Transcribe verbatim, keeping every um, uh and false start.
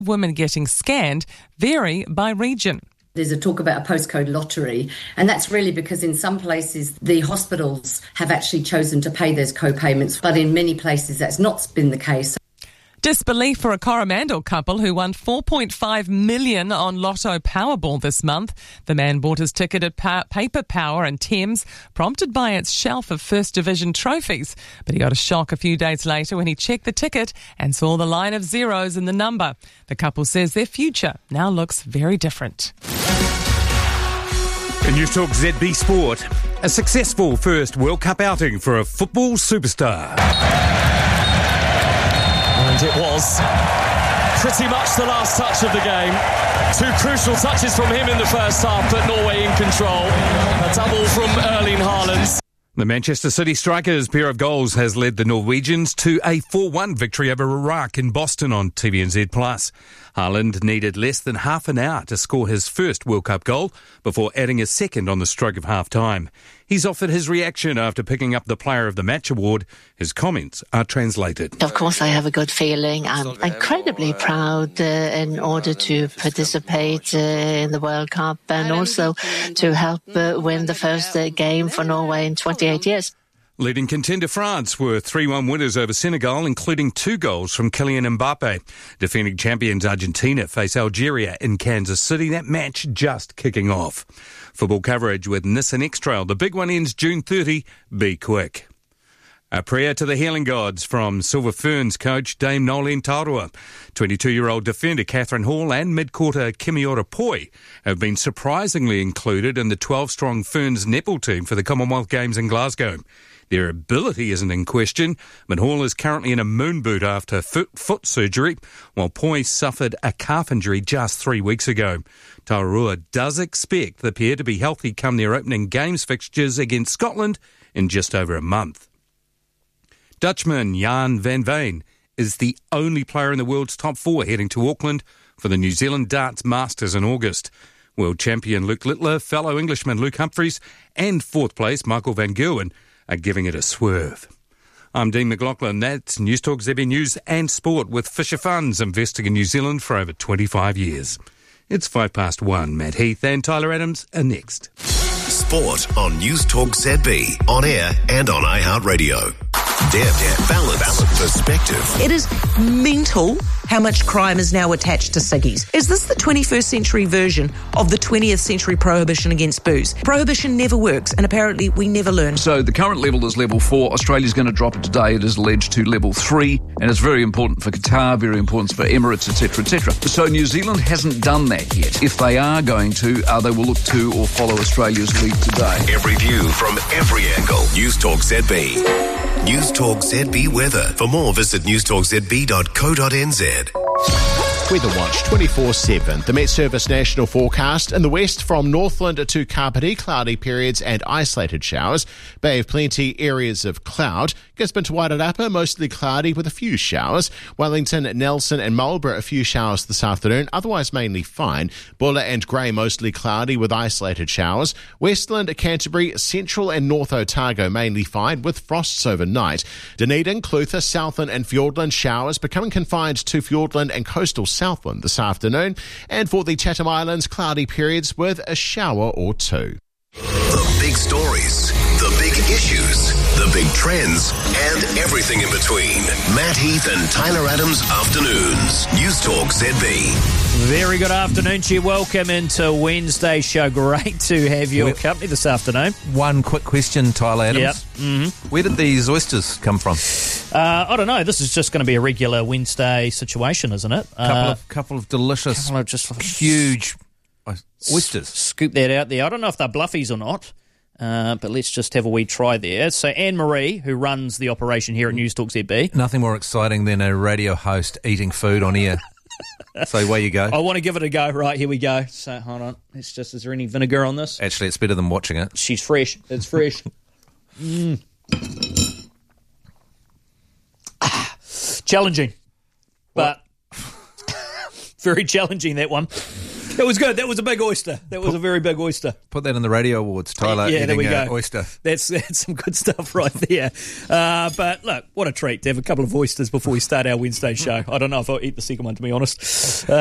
women getting scanned vary by region. There's a talk about a postcode lottery, and that's really because in some places the hospitals have actually chosen to pay those co-payments, but in many places that's not been the case. Disbelief for a Coromandel couple who won four point five million dollars on Lotto Powerball this month. The man bought his ticket at pa- Paper Power in Thames, prompted by its shelf of First Division trophies. But he got a shock a few days later when he checked the ticket and saw the line of zeros in the number. The couple says their future now looks very different. In News Talk Z B Sport, a successful first World Cup outing for a football superstar. And it was pretty much the last touch of the game. Two crucial touches from him in the first half, but Norway in control. A double from Erling Haaland. The Manchester City striker's pair of goals has led the Norwegians to a four one victory over Iraq in Boston on T V N Z plus. Haaland needed less than half an hour to score his first World Cup goal before adding a second on the stroke of half-time. He's offered his reaction after picking up the Player of the Match award. His comments are translated. Of course, I have a good feeling. I'm incredibly proud uh, in order to participate uh, in the World Cup and also to help uh, win the first uh, game for Norway in twenty-eight years. Leading contender France were three one winners over Senegal, including two goals from Kylian Mbappe. Defending champions Argentina face Algeria in Kansas City. That match just kicking off. Football coverage with Nissan X-Trail. The big one ends June thirtieth. Be quick. A prayer to the healing gods from Silver Ferns coach Dame Nolene Taurua. twenty-two-year-old defender Catherine Hall and mid-quarter Kimiora Poi have been surprisingly included in the twelve-strong Ferns netball team for the Commonwealth Games in Glasgow. Their ability isn't in question, but Hall is currently in a moon boot after foot, foot surgery, while Poi suffered a calf injury just three weeks ago. Taurua does expect the pair to be healthy come their opening games fixtures against Scotland in just over a month. Dutchman Jan van Veen is the only player in the world's top four heading to Auckland for the New Zealand Darts Masters in August. World champion Luke Littler, fellow Englishman Luke Humphries and fourth place Michael van Gerwen are giving it a swerve. I'm Dean McLaughlin. That's News Talk Z B News and Sport with Fisher Funds investing in New Zealand for over twenty-five years. It's five past one. Matt Heath and Tyler Adams are next. Sport on News Talk Z B, on air and on iHeartRadio. Deb, Deb, balance, balance, perspective. It is mental how much crime is now attached to ciggies. Is this the twenty-first century version of the twentieth century prohibition against booze? Prohibition never works, and apparently we never learn. So the current level is level four. Australia's going to drop it today. It is alleged to level three, and it's very important for Qatar, very important for Emirates, et cetera, et cetera. So New Zealand hasn't done that yet. If they are going to, uh, they will look to or follow Australia's lead today. Every view from every angle. News Talk Z B. News Talk Z B weather. For more, visit news talk z b dot co dot n z. Weather Watch twenty-four seven. The Met Service national forecast in the west from Northland to Kapiti, cloudy periods and isolated showers. Bay of Plenty, areas of cloud. Gisborne to Wairarapa, mostly cloudy with a few showers. Wellington, Nelson and Marlborough, a few showers this afternoon, otherwise mainly fine. Bulla and Grey, mostly cloudy with isolated showers. Westland, Canterbury, Central and North Otago, mainly fine with frosts overnight. Dunedin, Clutha, Southland and Fiordland, showers becoming confined to Fiordland and coastal Southland this afternoon. And for the Chatham Islands, cloudy periods with a shower or two. The big stories, the big issues, the big trends, and everything in between. Matt Heath and Tyler Adams Afternoons. News Talk Z B. Very good afternoon to you. Welcome into Wednesday's show. Great to have your Well, company this afternoon. One quick question, Tyler Adams. Yep. Mm-hmm. Where did these oysters come from? Uh, I don't know. This is just going to be a regular Wednesday situation, isn't it? Couple Uh, of couple of delicious, couple of just huge oysters. S- scoop that out there. I don't know if they're bluffies or not, uh, but let's just have a wee try there. So Anne-Marie, who runs the operation here at News Talk Z B. Nothing more exciting than a radio host eating food on air. So away you go. I want to give it a go. Right, here we go. So hold on. It's just, is there any vinegar on this? Actually, it's better than watching it. She's fresh. It's fresh. mm. ah, challenging, but very challenging, that one. That was good. That was a big oyster. That was a very big oyster. Put that in the radio awards, Tyler. Yeah, there we eating, go. Uh, oyster. That's, that's some good stuff right there. Uh, but look, what a treat to have a couple of oysters before we start our Wednesday show. I don't know if I'll eat the second one, to be honest. Uh,